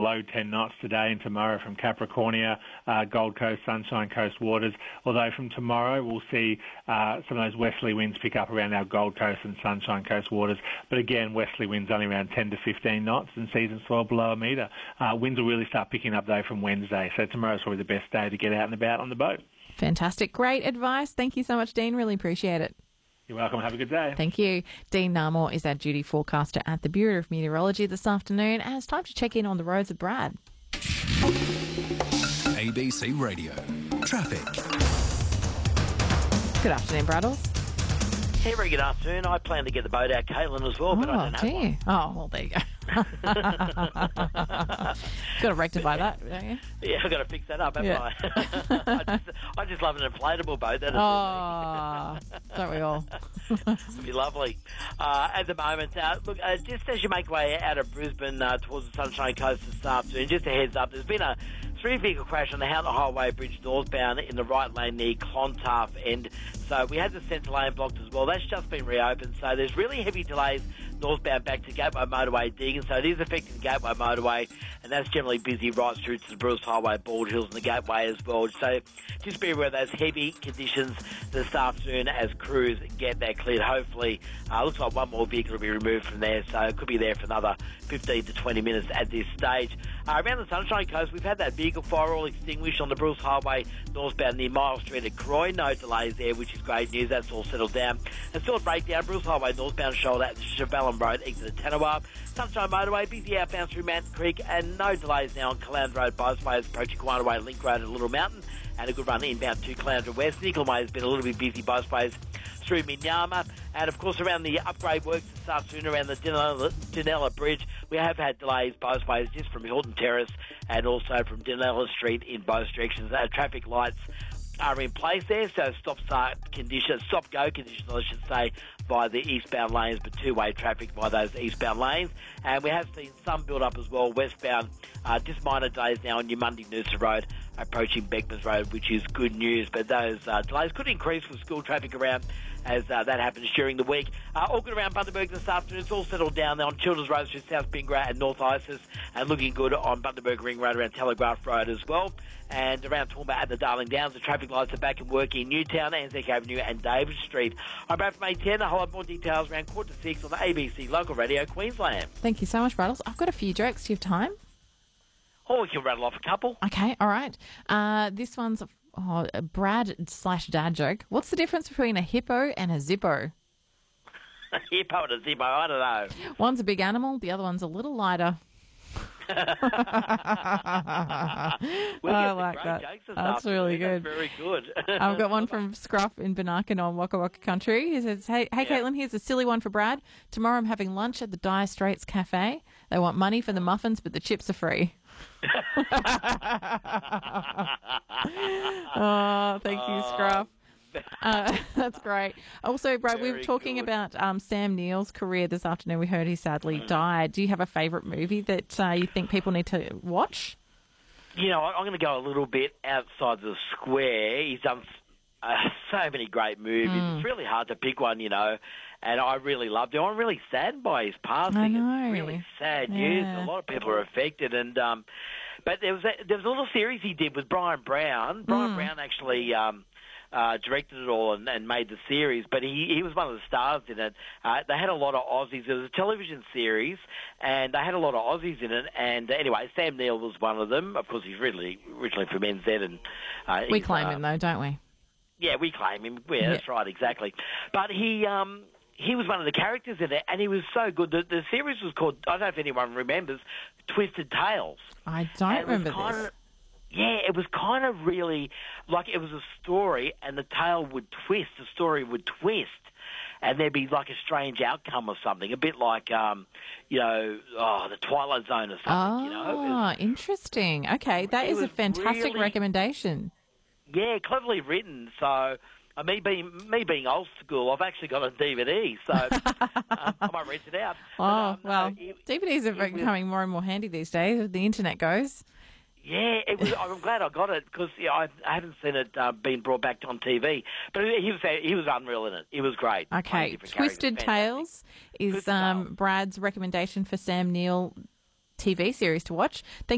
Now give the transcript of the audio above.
below 10 knots today and tomorrow from Capricornia, Gold Coast, Sunshine Coast waters, although from tomorrow we'll see some of those westerly winds pick up around our Gold Coast and Sunshine Coast waters. But again, westerly winds only around 10 to 15 knots and season swell below a metre. Winds will really start picking up, though, from Wednesday. So tomorrow's probably the best day to get out and about on the boat. Fantastic. Great advice. Thank you so much, Dean. Really appreciate it. You're welcome. Have a good day. Thank you. Dean Narmore is our duty forecaster at the Bureau of Meteorology this afternoon, and it's time to check in on the roads with Brad. ABC Radio. Traffic. Good afternoon, Braddles. Hey, very good afternoon. I plan to get the boat out, Caitlin, as well, but I don't have one. Oh, well, there you go. Got to rectify that, don't you? Yeah, I've got to fix that up, haven't I? I just love an inflatable boat. That'd don't we all? It'd be lovely. At the moment, look, just as you make way out of Brisbane towards the Sunshine Coast this afternoon, just a heads up, there's been a three-vehicle crash on the Houghton Highway Bridge northbound in the right lane near Clontarf end. So we had the centre lane blocked as well. That's just been reopened. So there's really heavy delays northbound back to Gateway Motorway Deagon. So it is affecting the Gateway Motorway, and that's generally busy right through to the Bruce Highway, Bald Hills and the Gateway as well. So just be aware of those heavy conditions this afternoon as crews get that cleared. Hopefully, looks like one more vehicle will be removed from there, so it could be there for another 15 to 20 minutes at this stage. Around the Sunshine Coast, we've had that vehicle fire all extinguished on the Bruce Highway northbound near Miles Street at Croy. No delays there, which is great news. That's all settled down. And still a breakdown, Bruce Highway northbound shoulder at Chevelin Road, exit at Tanawa. Sunshine Motorway, busy outbound through Mountain Creek, and no delays now on Caloundra Road, Bothways, approaching Quanaway Link Road at Little Mountain, and a good run inbound to Caloundra West. Nicolay Way has been a little bit busy both ways through Minyama, and of course around the upgrade works this afternoon around the Dunella Bridge, we have had delays both ways, just from Hilton Terrace and also from Dunella Street in both directions. Traffic lights are in place there, so stop-go conditions, I should say, by the eastbound lanes, but two-way traffic by those eastbound lanes. And we have seen some build-up as well westbound, just minor delays now on Newmundi-Noosa Road, approaching Beckmans Road, which is good news. But those delays could increase with school traffic around as that happens during the week. All good around Bundaberg this afternoon. It's all settled down there on Childers Road through South Bingara and North Isis, and looking good on Bundaberg Ring Road around Telegraph Road as well. And around Toowoomba at the Darling Downs, the traffic lights are back in work in Newtown, Anzac Avenue and David Street. I'm Brad from A10. I'll have more details around 5:45 on the ABC Local Radio Queensland. Thank you so much, Braddles. I've got a few jokes. Do you have time? Oh, we can rattle off a couple. Okay, all right. This one's a Brad/dad joke. What's the difference between a hippo and a zippo? A hippo and a zippo, I don't know. One's a big animal, the other one's a little lighter. I like that. That's really good. That's very good. I've got one from Scruff in Banarkan on Waka Waka Country. He says, hey, Caitlin, here's a silly one for Brad. Tomorrow I'm having lunch at the Dire Straits Cafe. They want money for the muffins, but the chips are free. Oh, thank you, Scruff. That's great. Also, Brad, we were talking about Sam Neill's career this afternoon. We heard he sadly died. Do you have a favourite movie that you think people need to watch? You know, I'm going to go a little bit outside the square. He's done so many great movies. It's really hard to pick one, you know, and I really loved him. I'm really saddened by his passing. I know. It's really sad news. A lot of people are affected, and but there was a little series he did with Brian Brown. Brian Brown actually directed it all and made the series, but he was one of the stars in it. They had a lot of Aussies. It was a television series, and they had a lot of Aussies in it. And anyway, Sam Neill was one of them. Of course, he's originally from NZ. And we claim him, though, don't we? Yeah, we claim him. Yeah, that's right, exactly. But he was one of the characters in it, and he was so good. The series was called, I don't know if anyone remembers, Twisted Tales. I don't remember this. Yeah, it was kind of really like it was a story, and the tale would twist, the story would twist, and there'd be like a strange outcome or something, a bit like, the Twilight Zone or something, you know. Interesting. Okay, that is a fantastic recommendation. Yeah, cleverly written. So, me being old school, I've actually got a DVD, so I might rent it out. DVDs are becoming more and more handy these days as the internet goes. Yeah, it was. I'm glad I got it because I haven't seen it being brought back on TV. But he was unreal in it. It was great. Okay, Twisted Tales is Brad's recommendation for Sam Neill TV series to watch.